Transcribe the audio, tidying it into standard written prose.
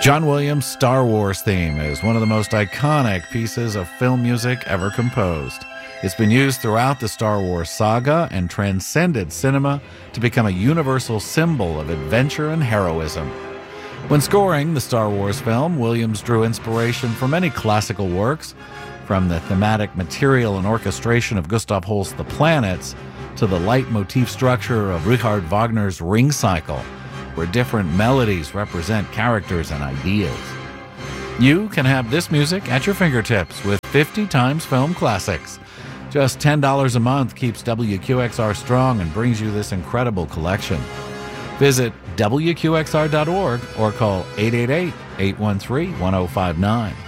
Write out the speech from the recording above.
John Williams' Star Wars theme is one of the most iconic pieces of film music ever composed. It's been used throughout the Star Wars saga and transcended cinema to become a universal symbol of adventure and heroism. When scoring the Star Wars film, Williams drew inspiration from many classical works, from the thematic material and orchestration of Gustav Holst's The Planets to the leitmotif structure of Richard Wagner's Ring Cycle, where different melodies represent characters and ideas. You can have this music at your fingertips with 50 Times Film Classics. Just $10 a month keeps WQXR strong and brings you this incredible collection. Visit WQXR.org or call 888-813-1059.